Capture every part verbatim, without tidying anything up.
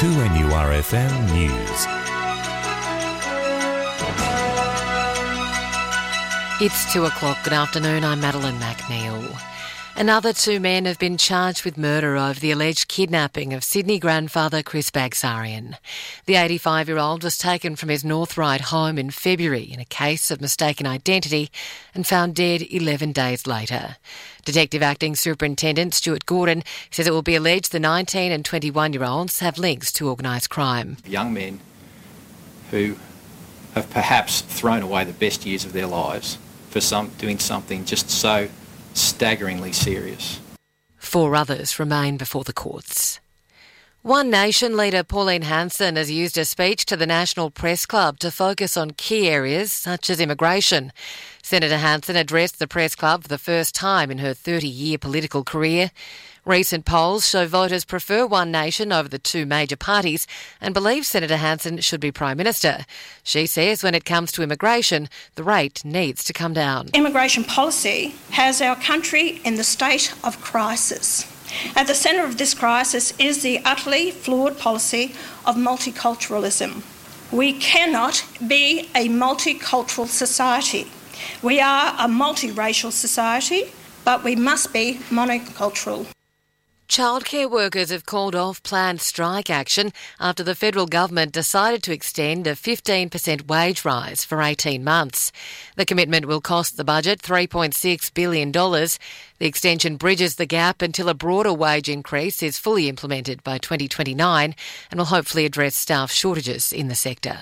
two N U R F M News. It's two o'clock. Good afternoon. I'm Madeline McNeil. Another two men have been charged with murder over the alleged kidnapping of Sydney grandfather Chris Bagsarian. The eighty-five-year-old was taken from his North Ryde home in February in a case of mistaken identity and found dead eleven days later. Detective Acting Superintendent Stuart Gordon says it will be alleged the nineteen and twenty-one-year-olds have links to organised crime. Young men who have perhaps thrown away the best years of their lives for some doing something just so staggeringly serious. Four others remain before the courts. One Nation leader Pauline Hanson has used a speech to the National Press Club to focus on key areas such as immigration. Senator Hanson addressed the Press Club for the first time in her thirty-year political career. Recent polls show voters prefer One Nation over the two major parties and believe Senator Hanson should be Prime Minister. She says when it comes to immigration, the rate needs to come down. Immigration policy has our country in the state of crisis. At the centre of this crisis is the utterly flawed policy of multiculturalism. We cannot be a multicultural society. We are a multiracial society, but we must be monocultural. Childcare workers have called off planned strike action after the federal government decided to extend a fifteen percent wage rise for eighteen months. The commitment will cost the budget three point six billion dollars. The extension bridges the gap until a broader wage increase is fully implemented by twenty twenty-nine and will hopefully address staff shortages in the sector.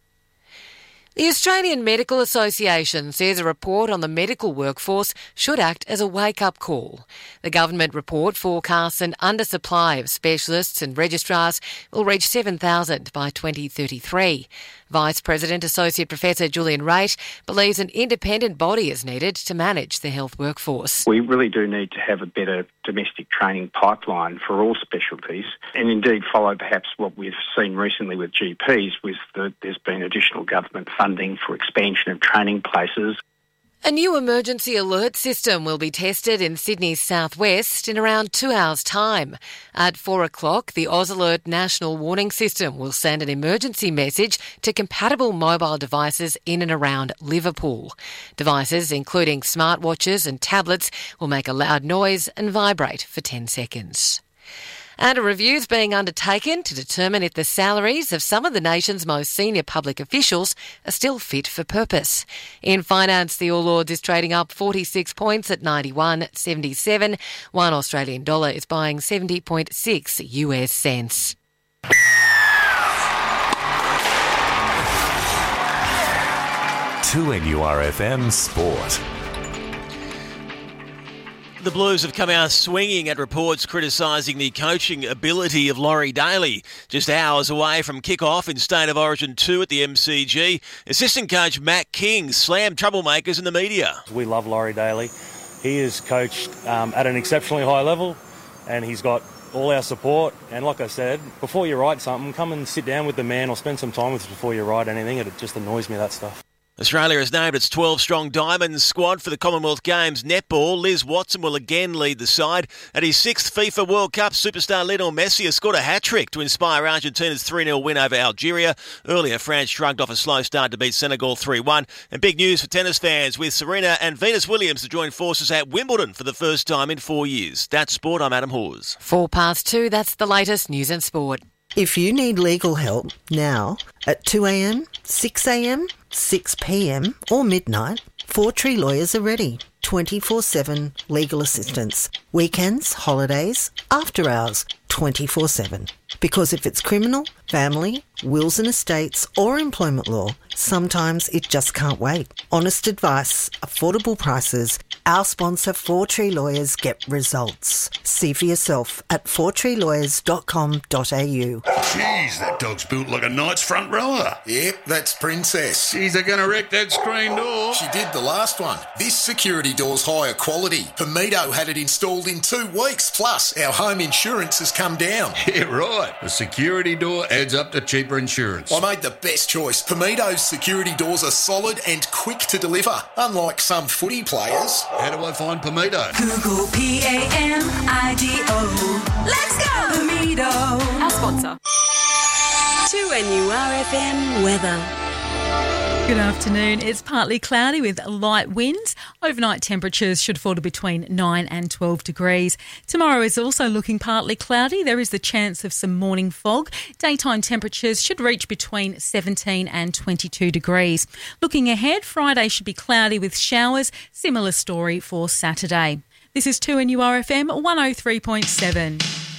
The Australian Medical Association says a report on the medical workforce should act as a wake-up call. The government report forecasts an undersupply of specialists and registrars will reach seven thousand by twenty thirty-three. Vice President Associate Professor Julian Raitt believes an independent body is needed to manage the health workforce. We really do need to have a better domestic training pipeline for all specialties and indeed follow perhaps what we've seen recently with G Ps, with the, there's been additional government funding for expansion of training places. A new emergency alert system will be tested in Sydney's southwest in around two hours' time. At four o'clock, the AusAlert National Warning System will send an emergency message to compatible mobile devices in and around Liverpool. Devices, including smartwatches and tablets, will make a loud noise and vibrate for ten seconds. And a review is being undertaken to determine if the salaries of some of the nation's most senior public officials are still fit for purpose. In finance, the All Ords is trading up forty-six points at ninety-one seventy-seven. One Australian dollar is buying seventy point six U S cents. two N U R F M Sport. The Blues have come out swinging at reports criticising the coaching ability of Laurie Daly. Just hours away from kick-off in State of Origin two at the M C G, assistant coach Matt King slammed troublemakers in the media. We love Laurie Daly. He is coached um, at an exceptionally high level and he's got all our support. And like I said, before you write something, come and sit down with the man or spend some time with us before you write anything. It just annoys me, that stuff. Australia has named its twelve-strong Diamonds squad for the Commonwealth Games netball. Liz Watson will again lead the side. At his sixth FIFA World Cup, superstar Lionel Messi has scored a hat-trick to inspire Argentina's three nil win over Algeria. Earlier, France shrugged off a slow start to beat Senegal three one. And big news for tennis fans, with Serena and Venus Williams to join forces at Wimbledon for the first time in four years. That's sport. I'm Adam Hawes. Four past two, that's the latest news and sport. If you need legal help now at two a.m, six a.m, six p.m or midnight, Four Tree Lawyers are ready. twenty-four seven legal assistance. Weekends, holidays, after hours, twenty-four seven. Because if it's criminal, family, wills and estates or employment law, sometimes it just can't wait. Honest advice, affordable prices. Our sponsor, Four Tree Lawyers, get results. See for yourself at four tree lawyers dot com dot a u. Jeez, that dog's built like a knight's front rower. Yep, that's Princess. Jeez, they're going to wreck that screen door. She did the last one. This security door's higher quality. Pamido had it installed in two weeks. Plus, our home insurance has come down. Yeah, right. A security door adds up to cheaper insurance. I made the best choice. Pamido's security doors are solid and quick to deliver, unlike some footy players. How do I find Pamido? Google P A M I D O. Let's go! Pamido. Our sponsor. two N U R F M weather. Good afternoon. It's partly cloudy with light winds. Overnight temperatures should fall to between nine and twelve degrees. Tomorrow is also looking partly cloudy. There is the chance of some morning fog. Daytime temperatures should reach between seventeen and twenty-two degrees. Looking ahead, Friday should be cloudy with showers. Similar story for Saturday. This is two N U R F M one oh three point seven.